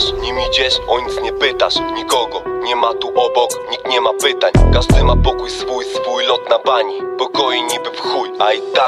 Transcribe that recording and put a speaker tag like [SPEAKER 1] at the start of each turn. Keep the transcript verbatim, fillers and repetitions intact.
[SPEAKER 1] nim idziesz, o nic nie pytasz. Nikogo nie ma tu obok, nikt nie ma pytań. Każdy ma pokój swój, swój lot na bani. Pokoi niby w chuj, a i tak